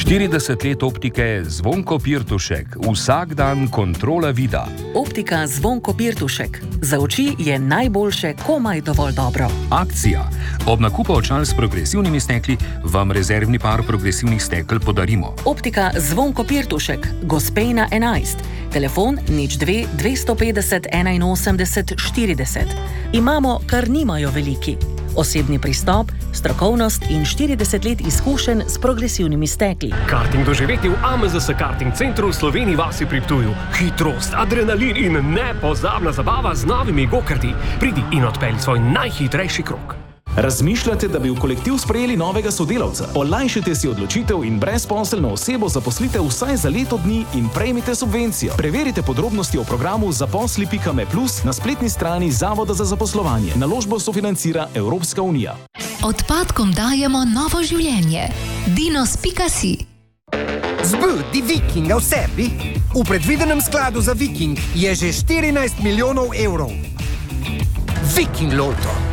40 let optike Zvonko Pirtušek, vsak dan kontrola vida. Optika Zvonko Pirtušek. Za oči je najboljše komaj dovolj dobro. Akcija. Ob nakupu očal s progresivnimi stekli vam rezervni par progresivnih stekel podarimo. Optika Zvonko Pirtušek, Gospejna 11. Telefon 02 250 81 40. Imamo, kar nimajo veliki. Osebni pristop, strokovnost in 40 let izkušenj s progresivnimi stekli. Karting doživeti v AMZS Karting Centru v Sloveniji vasi pri Ptuju. Hitrost, adrenalin in nepozabna zabava z novimi gokarti. Pridi in odpelji svoj najhitrejši krog. Razmišljate, da bi v kolektiv sprejeli novega sodelavca? Olajšajte si odločitev in brezposelno osebo zaposlite vsaj za leto dni in prejmite subvencijo. Preverite podrobnosti o programu zaposli.me+ na spletni strani Zavoda za zaposlovanje. Naložbo sofinancira Evropska unija. Odpadkom dajemo novo življenje. Dinos.si. Zbudi Vikinga v sebi. V predvidenem skladu za Viking je že 14 milijonov evrov. Viking Loto.